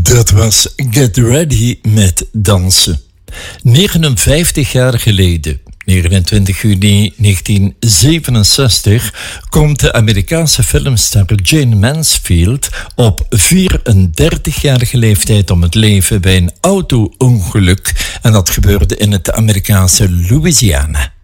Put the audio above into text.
Dat was Get Ready met dansen. 59 jaar geleden, 29 juni 1967, komt de Amerikaanse filmster Jayne Mansfield op 34-jarige leeftijd om het leven bij een auto-ongeluk. En dat gebeurde in het Amerikaanse Louisiana.